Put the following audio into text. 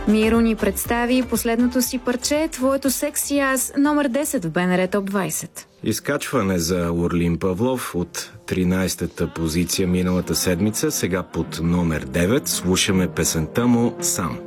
Миро ни представи последното си парче, твоето секси аз, номер 10 в БНР Топ 20. Изкачване за Орлин Павлов от 13-та позиция миналата седмица, сега под номер 9 слушаме песента му «Сам».